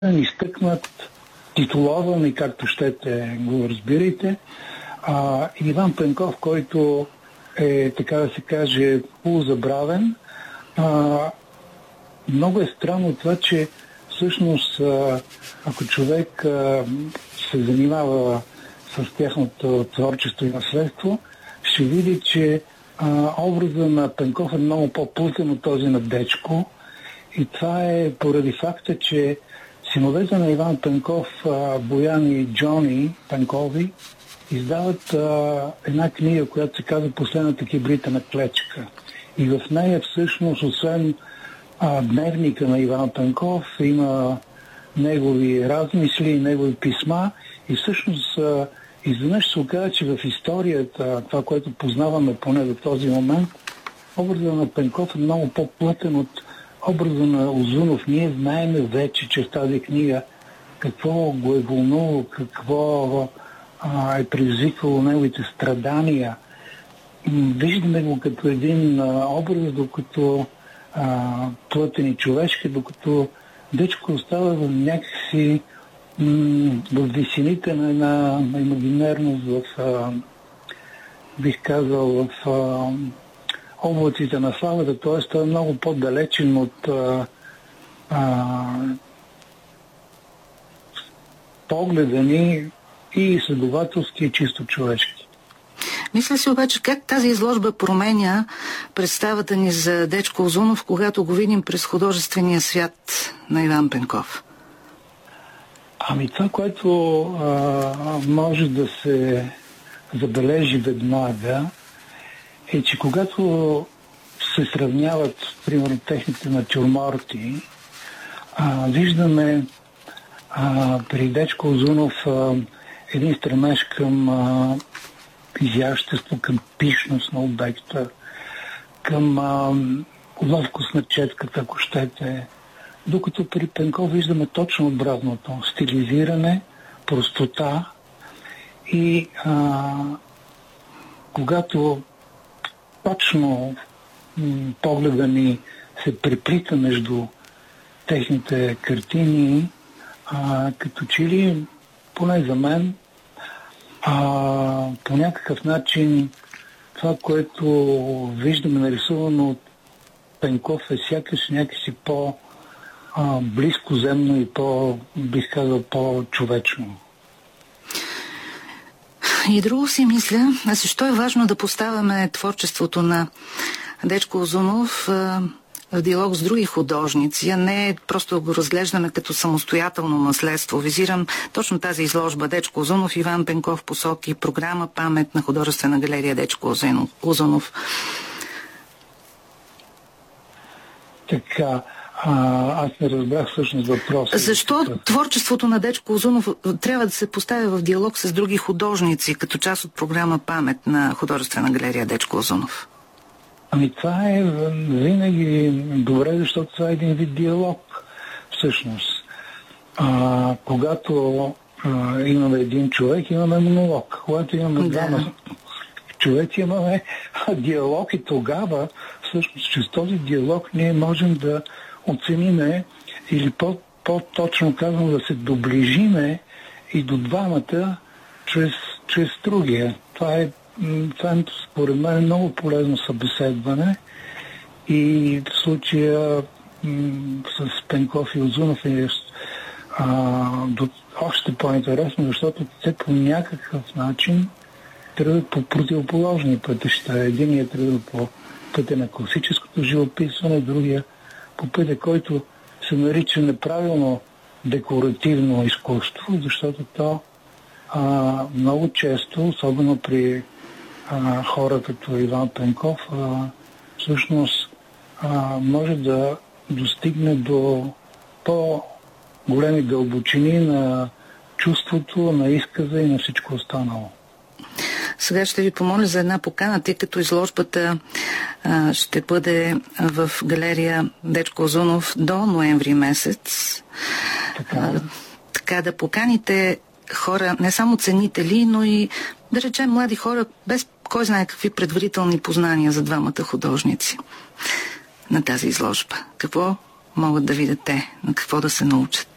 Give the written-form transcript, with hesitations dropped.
изтъкнат, титулован и както щете го разбирайте. Иван Пенков, който е, така да се каже, полузабравен. Много е странно това, че всъщност ако човек се занимава с тяхното творчество и наследство, ще види, че образът на Пенков е много по-плътен от този на Дечко. И това е поради факта, че синовете на Иван Пенков, Боян и Джони Пенкови, издават една книга, която се казва "Последната кибритена клечка". И в нея всъщност, освен дневника на Иван Пенков, има негови размисли, негови писма и всъщност изведнъж се оказа, че в историята, това, което познаваме поне до този момент, образът на Пенков е много по-плътен от образа на Узунов. Ние знаем вече чрез тази книга какво го е вълнувало, какво е предизвикало неговите страдания. Виждаме го като един образ, докато плътен и човешки, докато Дечко остава в някакси в висините на една имагинерност, бих казал, в облаците на славата, т.е. той е много по-далечен от погледа ни и следователски, и чисто човешки. Мисля си обаче как тази изложба променя представата ни за Дечко Узунов, когато го видим през художествения свят на Иван Пенков? Това, което може да се забележи веднага, е, че когато се сравняват, примерно, техните натюрморти, виждаме при Дечко Узунов един стремеж към изящество, към пишност на обекта, към ловкост на четката, ако щете. Докато при Пенков виждаме точно обратното. Стилизиране, простота и когато точно погледа ни се преплита между техните картини, като че ли, поне за мен, по някакъв начин това, което виждаме нарисувано от Пенков, е сякаш някакси по-близко земно и бих казал, по-човечно. И друго си мисля, защо е важно да поставяме творчеството на Дечко Узунов в диалог с други художници, а не просто да го разглеждаме като самостоятелно наследство. Визирам точно тази изложба Дечко Узунов, Иван Пенков, посоки, програма "Памет" на художествена галерия Дечко Узунов. Така, аз не разбрах всъщност въпроса. Защо творчеството на Дечко Узунов трябва да се поставя в диалог с други художници, като част от програма "Памет" на художествена галерия Дечко Узунов? Това е винаги добре, защото това е един вид диалог, всъщност. Когато имаме един човек, имаме монолог. Когато имаме двама човеци, имаме диалог и тогава, всъщност, чрез този диалог ние можем да оцениме или по-точно казвам да се доближиме и до двамата чрез другия. Това е според мен много полезно събеседване и в случая с Пенков и Узунов е още по-интересно, защото те по някакъв начин тръгват по противоположни пътища. Единият тръгва по пътя на класическото живописване, другия по пътя, който се нарича неправилно декоративно изкуство, защото то много често, особено при хора като Иван Пенков, всъщност може да достигне до по-големи дълбочини на чувството, на изказа и на всичко останало. Сега ще ви помоля за една покана, тъй като изложбата ще бъде в галерия Дечко Узунов до ноември месец. Така да поканите хора, не само ценители, но и, да речем, млади хора, без кой знае какви предварителни познания за двамата художници на тази изложба. Какво могат да видят те, на какво да се научат?